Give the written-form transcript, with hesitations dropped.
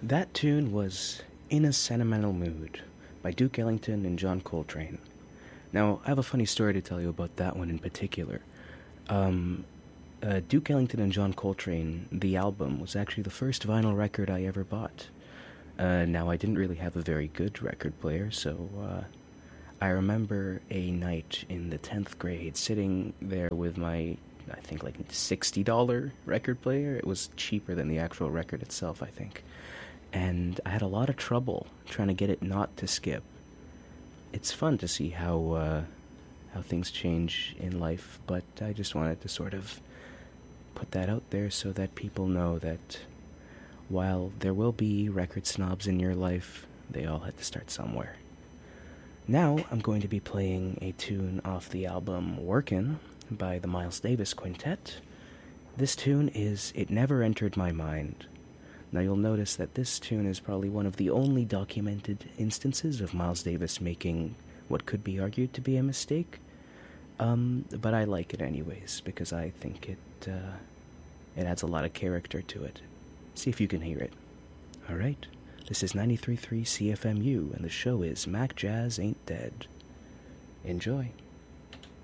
That tune was In a Sentimental Mood by Duke Ellington and John Coltrane. Now, I have a funny story to tell you about that one in particular. Um, Duke Ellington and John Coltrane, the album, was actually the first vinyl record I ever bought. Now, I didn't really have a very good record player, so I remember a night in the 10th grade sitting there with my, I think, like $60 record player. It was cheaper than the actual record itself, I think. And I had a lot of trouble trying to get it not to skip. It's fun to see how things change in life, but I just wanted to sort of put that out there so that people know that while there will be record snobs in your life, they all had to start somewhere. Now I'm going to be playing a tune off the album Workin' by the Miles Davis Quintet. This tune is It Never Entered My Mind. Now you'll notice that this tune is probably one of the only documented instances of Miles Davis making what could be argued to be a mistake. But I like it anyways because I think it adds a lot of character to it. See if you can hear it. All right. This is 93.3 CFMU, and the show is Mac Jazz Ain't Dead. Enjoy.